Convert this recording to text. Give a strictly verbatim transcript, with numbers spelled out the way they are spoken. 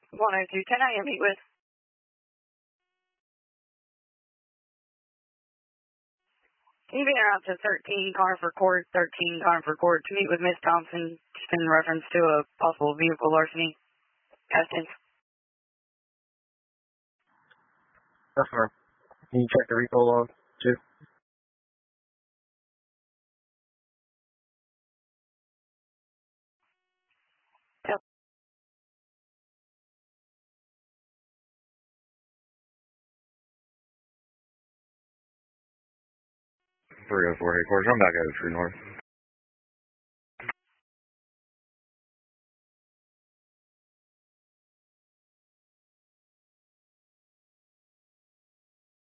one oh two ten, I am meet with. Can you be out to thirteen Conifer Court, thirteen Conifer Court to meet with Miss Thompson, just in reference to a possible vehicle larceny? Testing. That's fine. Can you check the repo log, too? Yep. three oh four headquarters. I'm back at True North.